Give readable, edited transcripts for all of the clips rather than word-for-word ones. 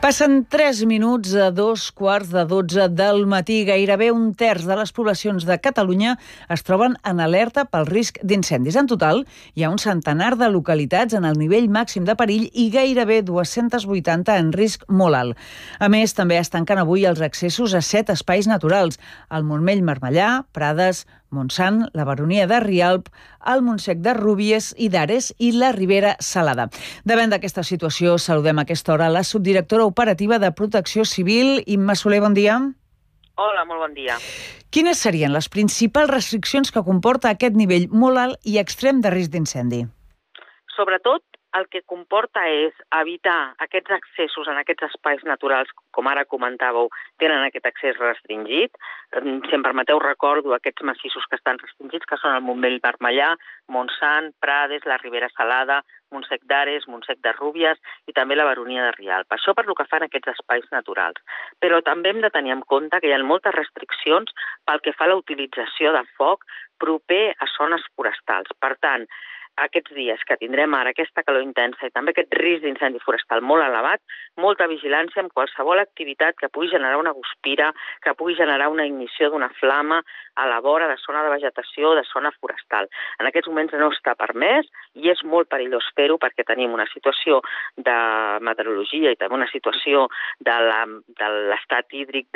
Passen 3 minuts a 2:15 del matí. Gairebé un terç de les poblacions de Catalunya es troben en alerta pel risc d'incendis. En total, hi ha un centenar de localitats en el nivell màxim de perill i gairebé 280 en risc molt alt. A més, també es tanquen avui els accessos a 7 espais naturals: el Montmell-Marmellà, Prades, Montsant, la Baronia de Rialb, el Montsec de Rúbies i d'Ares i la Ribera Salada. Davant d'aquesta situació, saludem a aquesta hora la subdirectora operativa de Protecció Civil, Imma Soler, bon dia. Hola, molt bon dia. Quines serien les principals restriccions que comporta aquest nivell molt alt i extrem de risc d'incendi? Sobretot, el que comporta és evitar aquests accessos en aquests espais naturals, com ara comentàveu, tenen aquest accés restringit. Si em permeteu, recordo aquests massissos que estan restringits, que són el Montmell-Marmellà, Montsant, Prades, la Ribera Salada, Montsec d'Ares, Montsec de Rúbies i també la Baronia de Rialb. Això per lo que fan aquests espais naturals. Però també hem de tenir en compte que hi ha moltes restriccions pel que fa a la utilització de foc proper a zones forestals. Per tant, aquests dies que tindrem ara aquesta calor intensa i també aquest risc d'incendi forestal molt elevat, molta vigilància amb qualsevol activitat que pugui generar una guspira, que pugui generar una ignició d'una flama a la vora de zona de vegetació o de zona forestal. En aquests moments no està permès i és molt perillós fer-ho perquè tenim una situació de meteorologia i també una situació de l'estat hídric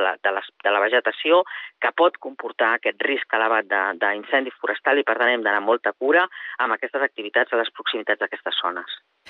de la vegetació que pot comportar aquest risc elevat d'incendi forestal i per tant hem d'anar molta cura amb aquestes activitats a les proximitats d'aquestes zones.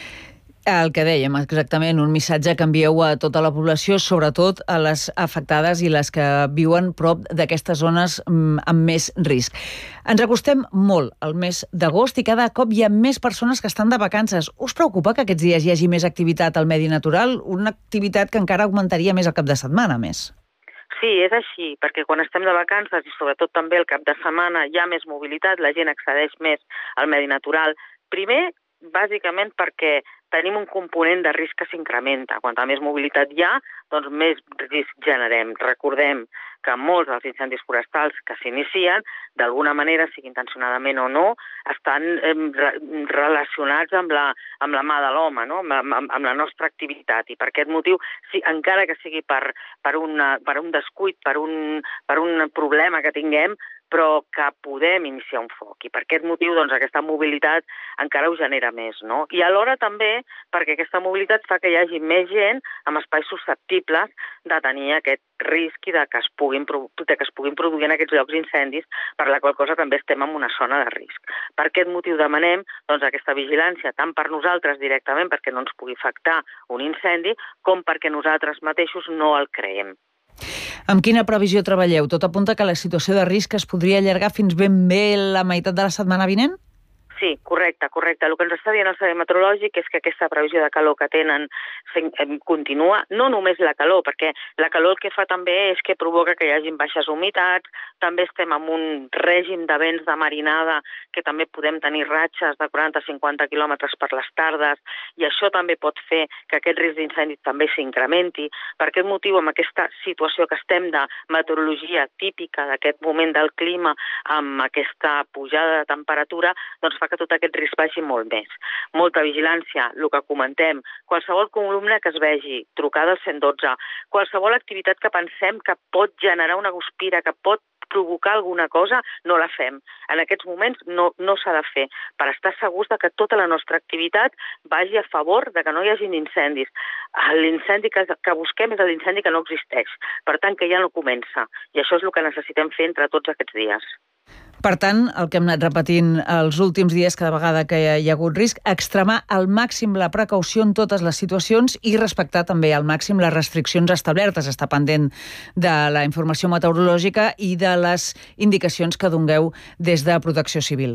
El que dèiem, exactament, un missatge que envieu a tota la població, sobretot a les afectades i les que viuen prop d'aquestes zones amb més risc. Ens acostem molt al mes d'agost i cada cop hi ha més persones que estan de vacances. Us preocupa que aquests dies hi hagi més activitat al medi natural? Una activitat que encara augmentaria més el cap de setmana, més. Sí, és així, perquè quan estem de vacances i sobretot també el cap de setmana hi ha més mobilitat, la gent accedeix més al medi natural. Primer, bàsicament perquè tenim un component de risc que s'incrementa. Quanta més mobilitat hi ha, doncs més risc generem. Recordem que molts dels incendis forestals que s'inicien, d'alguna manera, sigui intencionadament o no, estan relacionats amb la mà de l'home, no? amb la nostra activitat. I per aquest motiu, encara que sigui per un descuit, per un problema que tinguem, però que podem iniciar un foc. I per aquest motiu, doncs, aquesta mobilitat encara ho genera més, no? I alhora també perquè aquesta mobilitat fa que hi hagi més gent amb espais susceptibles de tenir aquest risc i de que es puguin produir en aquests llocs incendis, per la qual cosa també estem en una zona de risc. Per aquest motiu demanem doncs, aquesta vigilància tant per nosaltres directament perquè no ens pugui afectar un incendi, com perquè nosaltres mateixos no el creem. Amb quina previsió treballeu? Tot apunta que la situació de risc es podria allargar fins ben bé la meitat de la setmana vinent? Sí, correcte. El que ens està dient el Servei Meteorològic és que aquesta previsió de calor que tenen continua, no només la calor, perquè la calor el que fa també és que provoca que hi hagi baixes humitats, també estem en un règim de vents de marinada que també podem tenir ratxes de 40-50 quilòmetres per les tardes i això també pot fer que aquest risc d'incendi també s'incrementi. Per aquest motiu, amb aquesta situació que estem de meteorologia típica d'aquest moment del clima, amb aquesta pujada de temperatura, doncs fa que tot aquest risc vagi molt més. Molta vigilància, el que comentem, qualsevol columna que es vegi, trucada al 112, qualsevol activitat que pensem que pot generar una guspira, que pot provocar alguna cosa, no la fem. En aquests moments no s'ha de fer, per estar segurs de que tota la nostra activitat vagi a favor de que no hi hagi incendis. L'incendi que busquem és l'incendi que no existeix, per tant que ja no comença, i això és el que necessitem fer entre tots aquests dies. Per tant, el que hem anat repetint els últims dies, cada vegada que hi ha hagut risc, extremar al màxim la precaució en totes les situacions i respectar també al màxim les restriccions establertes. Estar pendent de la informació meteorològica i de les indicacions que dongueu des de Protecció Civil.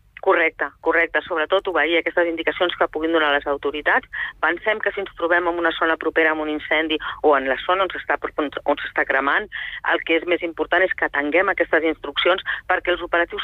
Correcte. Sobretot obeir aquestes indicacions que puguin donar les autoritats. Pensem que si ens trobem en una zona propera amb un incendi o en la zona on s'està cremant, el que és més important és que atenguem aquestes instruccions perquè els operatius